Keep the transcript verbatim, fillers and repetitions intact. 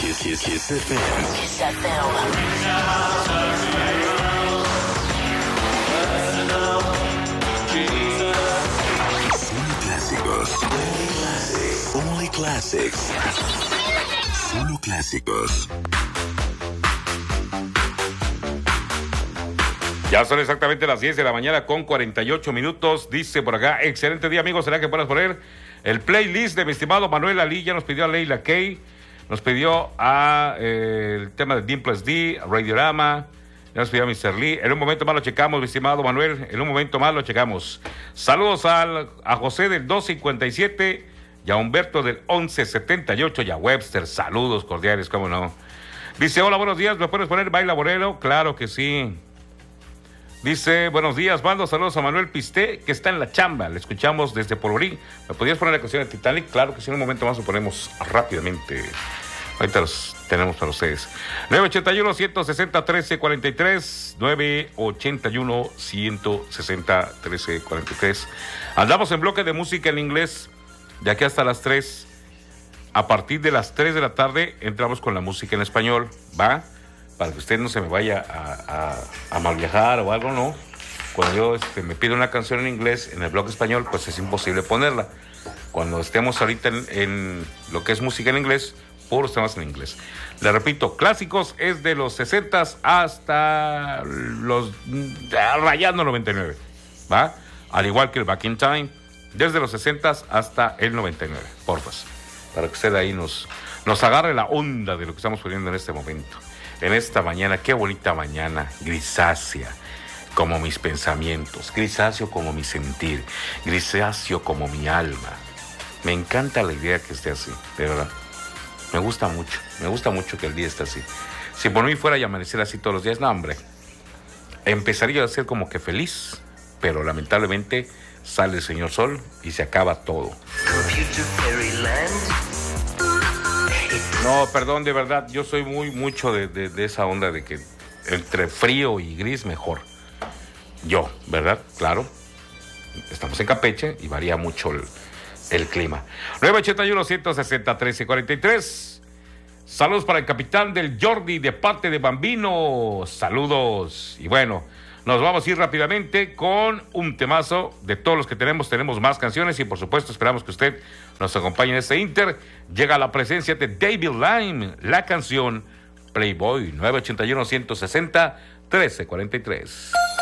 Kiss, Kiss, Kiss F M. Kiss F M. Solo clásicos. Only classics. Solo clásicos. Ya son exactamente las diez de la mañana con cuarenta y ocho minutos. Dice por acá, excelente día, amigos. ¿Será que puedas poner el playlist de mi estimado Manuel Ali? Ya nos pidió a Leila Kay, nos pidió a eh, el tema de D plus D, Radiorama, ya nos pidió a mister Lee. En un momento más lo checamos, mi estimado Manuel. En un momento más lo checamos. Saludos al, a José del dos cincuenta y siete y a Humberto del once setenta y ocho y a Webster. Saludos cordiales, cómo no. Dice, hola, buenos días. ¿Me puedes poner Baila Bolero? Claro que sí. Dice, buenos días, mando saludos a Manuel Pisté, que está en la chamba. Le escuchamos desde Polorí. ¿Me podías poner la canción de Titanic? Claro que sí, en un momento más lo ponemos rápidamente. Ahorita los tenemos para ustedes. nueve ochenta y uno, ciento sesenta, trece cuarenta y tres. nueve ochenta y uno, ciento sesenta, trece cuarenta y tres. Andamos en bloque de música en inglés de aquí hasta las tres. A partir de las tres de la tarde entramos con la música en español, ¿va? Para que usted no se me vaya a, a, a mal viajar o algo, ¿no? Cuando yo este, me pido una canción en inglés en el bloque español, pues es imposible ponerla. Cuando estemos ahorita en, en lo que es música en inglés, puros temas en inglés. Le repito, clásicos es de los sesentas hasta los rayando noventa y nueve, ¿va? Al igual que el Back in Time, desde los sesentas hasta el noventa y nueve, porfa. Para que usted ahí nos, nos agarre la onda de lo que estamos poniendo en este momento. En esta mañana, qué bonita mañana, grisácea como mis pensamientos, grisáceo como mi sentir, grisáceo como mi alma. Me encanta la idea que esté así, de verdad. Me gusta mucho, me gusta mucho que el día esté así. Si por mí fuera y amanecer así todos los días, no, hombre, empezaría a ser como que feliz, pero lamentablemente sale el señor Sol y se acaba todo. No, perdón, de verdad, yo soy muy mucho de, de, de esa onda de que entre frío y gris mejor. Yo, ¿verdad? Claro. Estamos en Campeche y varía mucho el, el clima. nueve ochenta y uno, ciento sesenta, trece cuarenta y tres. Saludos para el capitán del Jordi de parte de Bambino. Saludos. Y bueno, nos vamos a ir rápidamente con un temazo de todos los que tenemos. Tenemos más canciones y por supuesto esperamos que usted nos acompañe en este inter. Llega la presencia de David Lime, la canción Playboy. Nueve ochenta y uno, ciento sesenta, trece cuarenta y tres.